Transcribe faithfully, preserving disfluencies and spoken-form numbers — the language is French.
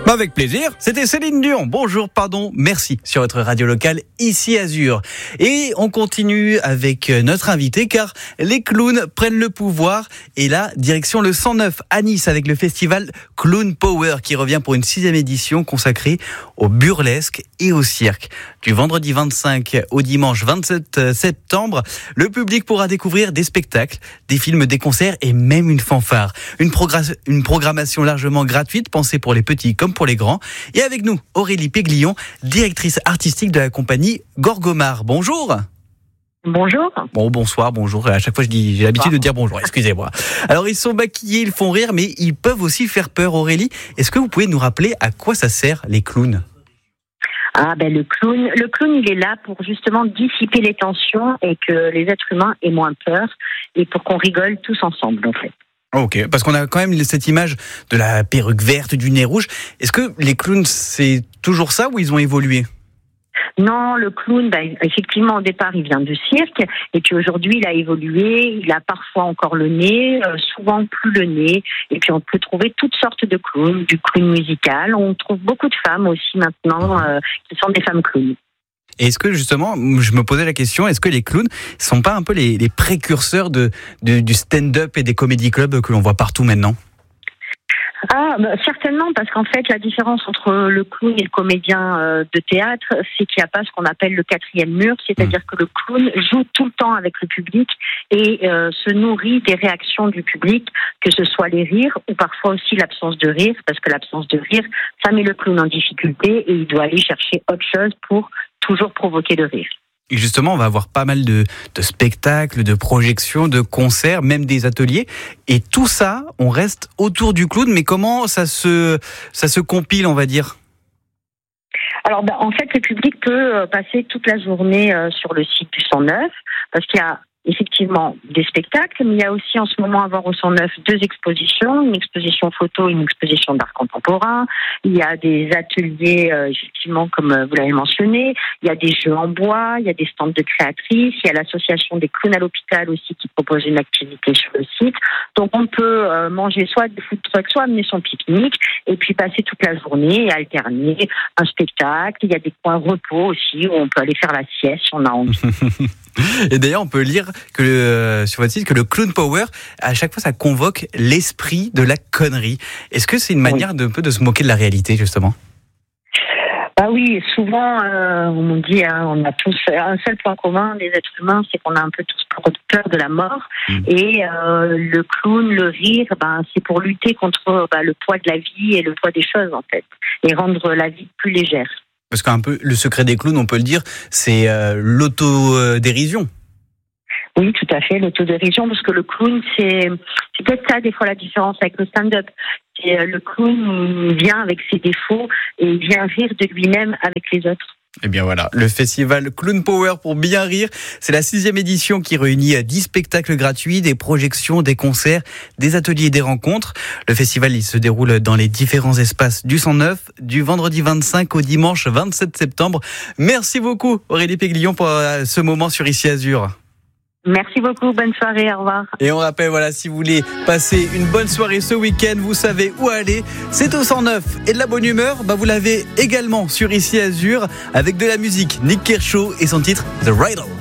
Bah avec plaisir, c'était Céline Dion. Bonjour, pardon, merci sur votre radio locale ici Azur. Et on continue avec notre invité car les clowns prennent le pouvoir. Et là, direction le cent neuf à Nice avec le festival Clown Power qui revient pour une sixième édition consacrée au burlesque et au cirque. Du vendredi vingt-cinq au dimanche vingt-sept septembre, le public pourra découvrir des spectacles, des films, des concerts et même une fanfare. Une, progr- une programmation largement gratuite pensée pour les petits comme pour les grands. Et avec nous, Aurélie Péglion, directrice artistique de la compagnie Gorgomar. Bonjour. Bonjour. Bon, bonsoir, bonjour. À chaque fois, je dis, j'ai l'habitude de dire bonjour. Excusez-moi. Alors, ils sont maquillés, ils font rire, mais ils peuvent aussi faire peur. Aurélie, est-ce que vous pouvez nous rappeler à quoi ça sert les clowns ? Ah ben le clown, le clown, il est là pour justement dissiper les tensions et que les êtres humains aient moins peur et pour qu'on rigole tous ensemble, en fait. Ok, parce qu'on a quand même cette image de la perruque verte, du nez rouge. Est-ce que les clowns, c'est toujours ça ou ils ont évolué ? Non, le clown, ben, effectivement, au départ, il vient du cirque. Et puis aujourd'hui, il a évolué. Il a parfois encore le nez, euh, souvent plus le nez. Et puis on peut trouver toutes sortes de clowns, du clown musical. On trouve beaucoup de femmes aussi maintenant euh, qui sont des femmes clowns. Et est-ce que justement, je me posais la question, est-ce que les clowns ne sont pas un peu les, les précurseurs de, de, du stand-up et des comédie clubs que l'on voit partout maintenant ? Ah, bah, certainement, parce qu'en fait, la différence entre le clown et le comédien euh, de théâtre, c'est qu'il n'y a pas ce qu'on appelle le quatrième mur, c'est-à-dire que le clown joue tout le temps avec le public et euh, se nourrit des réactions du public, que ce soit les rires ou parfois aussi l'absence de rire, parce que l'absence de rire, ça met le clown en difficulté et il doit aller chercher autre chose pour toujours provoquer le rire. Et justement, on va avoir pas mal de, de spectacles, de projections, de concerts, même des ateliers. Et tout ça, on reste autour du clown. Mais comment ça se, ça se compile, on va dire ? Alors, ben, en fait, le public peut passer toute la journée euh, sur le site du cent neuf, parce qu'il y a effectivement des spectacles, mais il y a aussi en ce moment à voir au cent neuf deux expositions, une exposition photo et une exposition d'art contemporain. Il y a des ateliers, euh, effectivement, comme vous l'avez mentionné. Il y a des jeux en bois, il y a des stands de créatrices. Il y a l'association des clowns à l'hôpital aussi qui propose une activité sur le site. Donc on peut euh, manger soit des food trucks, soit amener son pique-nique et puis passer toute la journée et alterner un spectacle. Il y a des coins repos aussi où on peut aller faire la sieste si on a envie. Et d'ailleurs, on peut lire que euh, sur votre site que le Clown Power, à chaque fois, ça convoque l'esprit de la connerie. Est-ce que c'est une manière oui. de, un peu de se moquer de la réalité, justement ? Ah oui, souvent, euh, on dit, hein, on a tous un seul point commun, les êtres humains, c'est qu'on a un peu tous peur de la mort. Mmh. Et euh, le clown, le rire, ben, c'est pour lutter contre ben, le poids de la vie et le poids des choses, en fait, et rendre la vie plus légère. Parce qu'un peu, le secret des clowns, on peut le dire, c'est euh, l'autodérision. Oui, tout à fait, l'autodérision, parce que le clown, c'est, c'est peut-être ça, des fois, la différence avec le stand-up. C'est, euh, le clown, il vient avec ses défauts et il vient rire de lui-même avec les autres. Eh bien voilà, le festival Clown Power pour bien rire, c'est la sixième édition qui réunit dix spectacles gratuits, des projections, des concerts, des ateliers et des rencontres. Le festival, il se déroule dans les différents espaces du cent neuf, du vendredi vingt-cinq au dimanche vingt-sept septembre. Merci beaucoup Aurélie Péglion pour ce moment sur Ici Azur. Merci beaucoup, bonne soirée, au revoir. Et on rappelle, voilà, si vous voulez passer une bonne soirée ce week-end, vous savez où aller, c'est au cent neuf. Et de la bonne humeur, bah vous l'avez également sur Ici Azur, avec de la musique, Nick Kershaw et son titre The Riddle.